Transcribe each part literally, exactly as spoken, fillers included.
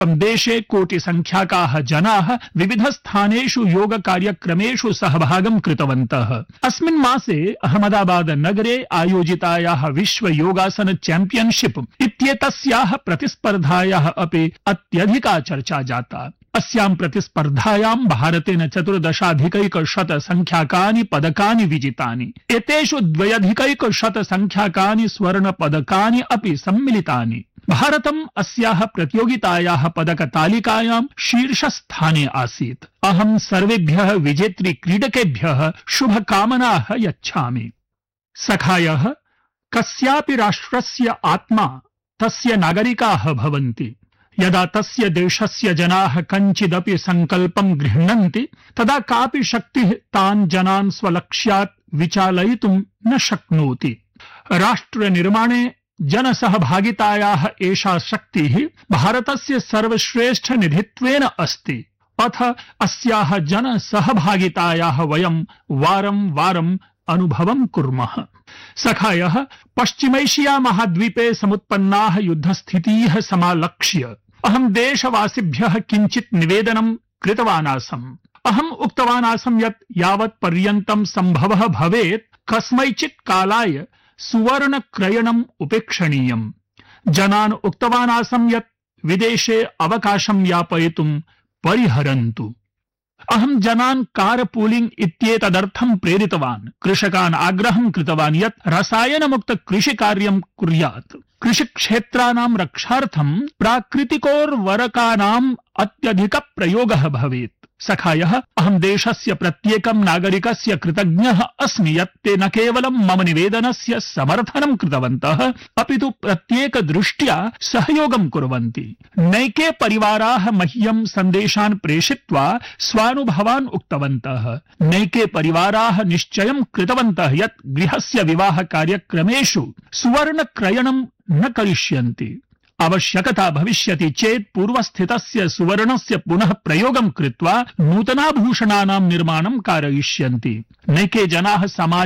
देशे कोटिसंख्याकाः जनाः विविधस्थानेषु योगकार्यक्रमेषु सहभागं कृतवन्तः। अस्मिन् मासे अहमदाबाद नगरे आयोजितायाः विश्व योगासन चैंपियनशिप इत्येतस्याः प्रतिस्पर्धायाः अपि अत्यधिका चर्चा जाता। अस्यां प्रतिस्पर्धायां भारतेन चतुर्दशाधिकैकशत संख्याकानि पदकानि विजितानि। एतेषु द्व्यधिकैकशत संख्याकानि स्वर्ण पदकानि अपि सम्मिलितानि। भारतम् अस्याः प्रतियोगितायाः पदकतालिकायां शीर्षस्थाने आसीत्। अहं सर्वेभ्यः विजेतृ क्रीडकेभ्यः शुभकामनाः यच्छामि। सखायः, कस्यापि राष्ट्रस्य आत्मा तस्य नागरिकाः भवन्ति। यदा तस्य देशस्य जनाः कञ्चिदपि संकल्पं गृह्णन्ति तदा कापि शक्तिः तान् जनान् स्वलक्ष्यात् विचालयितुं न शक्नोति। राष्ट्रनिर्माणे जनसहभागितायाः एषा शक्तिः भारतस्य सर्वश्रेष्ठ निधित्वेन अस्ति। अथ अस्याः जनसहभागितायाः वयं वारं वारम् अनुभवं कुर्मः। सखायः, पश्चिमैशिया महाद्वीपे समुत्पन्नाः युद्धस्थितीः समालक्ष्य अहं देशवासिभ्यः किञ्चित् निवेदनं कृतवान् आसम्। अहम् उक्तवान् आसम् यत् यावत् पर्यन्तं सम्भवः भवेत् कस्मैचित् कालाय सुवर्ण क्रयणम् उपेक्षणीयम्। जनान् उक्तवान् आसम् यत् विदेशे अवकाशं यापयितुं परिहरन्तु। अहं जनान् कारपूलिंग इत्येतदर्थं प्रेरितवान्। कृषकान् आग्रहं कृतवान् यत् रसायनमुक्त कृषिकार्यं कुर्यात्। कृषिक्षेत्राणां रक्षार्थं प्राकृतिकोर्वरकानाम् अत्यधिक प्रयोगः भवेत्। सखायः, अहं देशस्य प्रत्येकं नागरिकस्य कृतज्ञः अस्मि यत् ते न केवलं मम निवेदनस्य समर्थनं कृतवन्तः अपितु प्रत्येकदृष्ट्या सहयोगं कुर्वन्ति। नैके परिवाराः मह्यं सन्देशान् प्रेषित्वा स्वानुभवान् उक्तवन्तः। नैके परिवाराः निश्चयं कृतवन्तः यत् गृहस्य विवाह कार्यक्रमेषु सुवर्णक्रयणं न करिष्यन्ति। आवश्यकता भविष्यति चेत् पूर्वस्थितस्य सुवर्णस्य पुनः प्रयोगं कृत्वा नूतनाभूषणानां निर्माणं कारयिष्यन्ति। नैके जनाः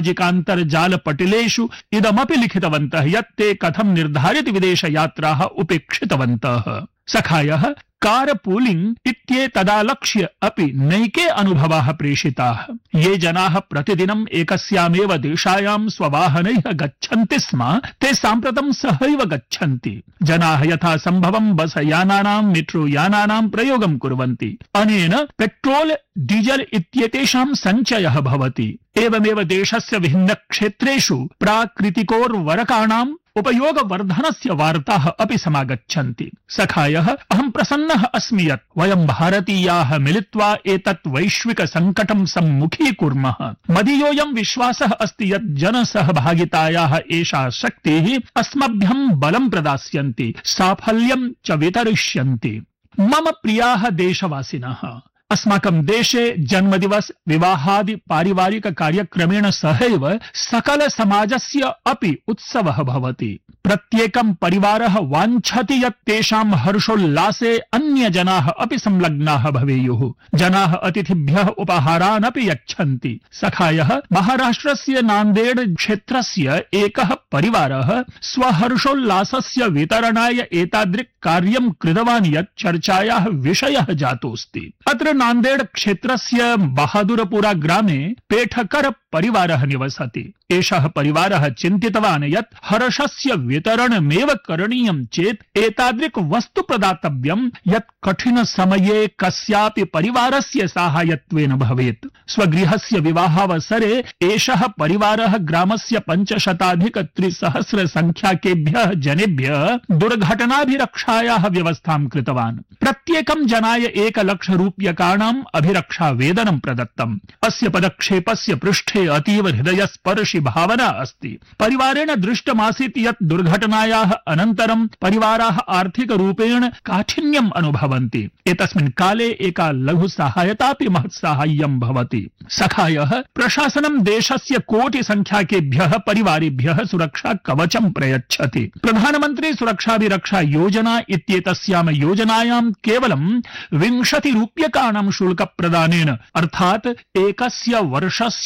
सामाजिकान्तर्जालपटलेषु इदमपि लिखितवन्तः यत् ते कथं निर्धारित विदेशयात्राः उपेक्षितवन्तः। सखायः, कारपूलिंग इत्येतदालक्ष्य अपि नैके अनुभवाः प्रेषिताः। ये जनाः प्रतिदिनम् एकस्यामेव देशायां स्ववाहनैः गच्छन्ति स्म ते साम्प्रतं सहैव गच्छन्ति। जनाः यथा सम्भवं बसयानानां मेट्रोयानानां प्रयोगं कुर्वन्ति। अनेन पेट्रोल डीजल इत्येतेषां सञ्चयः भवति। एवमेव देशस्य विभिन्नक्षेत्रेषु प्राकृतिकोर्वरकाणाम् उपयोगवर्धनस्य वार्ताः अपि समागच्छन्ति। सखायः, अहं प्रसन्नः अस्मि यत् वयं भारतीयाः मिलित्वा एतत् वैश्विक सङ्कटं सम्मुखीकुर्मः। मदीयोऽयं विश्वासः अस्ति यत् जनसहभागितायाः एषा शक्तिः अस्मभ्यं बलं प्रदास्यन्ति, साफल्यं च वितरिष्यन्ति। मम प्रियाः देशवासिनः, अस्माकं देशे जन्मदिवस विवाहादि पारिवारिक कार्यक्रमेण सहैव सकल समाजस्य अपि उत्सवः भवति। प्रत्येकं परिवारः वाञ्छति यत् तेषां हर्षोल्लासे अन्य जनाः अपि संलग्नाः भवेयुः। जनाः अतिथिभ्यः उपहारान् अपि यच्छन्ति। सखायः, महाराष्ट्रस्य नान्देड क्षेत्रस्य एकः परिवारः स्वहर्षोल्लासस्य वितरणाय एतादृक् कार्यं कृतवान् यत् चर्चायाः विषयः जातोऽस्ति। अत्र नान्देड क्षेत्रस्य बहादुरपुरा ग्रामे पेठकर परिवारः निवसति। एषः परिवारः चिन्तितवान् यत् हर्षस्य वितरणमेव करणीयं चेत् एतादृक् वस्तु प्रदातव्यं यत् कठिन समये कस्यापि परिवारस्य साहाय्यत्वेन भवेत्। स्वगृहस्य विवाहावसरे एषः परिवारः ग्रामस्य पञ्चशताधिक त्रिसहस्र संख्याकेभ्यः जनेभ्यः दुर्घटनाभिरक्षायाः व्यवस्थां कृतवान्। प्रत्येकं जनाय एकलक्ष रूप्यकाणाम् अभिरक्षा वेतनं प्रदत्तम्। अस्य पदक्षेपस्य पृष्ठे अतीव हृदयस्पर्शि भावना अस्ति। परिवारेण दृष्टमासीत् यत् दुर्घटनायाः अनन्तरं परिवाराः आर्थिकरूपेण काठिन्यम् अनुभवन्ति। एतस्मिन् काले एका लघु सहायतापि महत् साहाय्यं भवति। सखायः, प्रशासनं देशस्य कोटि संख्याकेभ्यः परिवारेभ्यः सुरक्षा कवचं प्रयच्छति। प्रधानमन्त्री सुरक्षाभिरक्षा योजना इत्येतस्यां योजनायां केवलं विंशति रूप्यकाणां शुल्क प्रदानेन अर्थात् एकस्य वर्षस्य केवल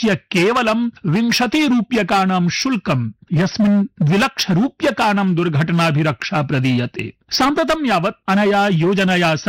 केवलं विंशति रूप्यकाणां शुल्कं यस्मिन् द्विलक्ष रूप्यकाणां दुर्घटनाभिरक्षा प्रदीयते। साम्प्रतं यावत् अनया योजनया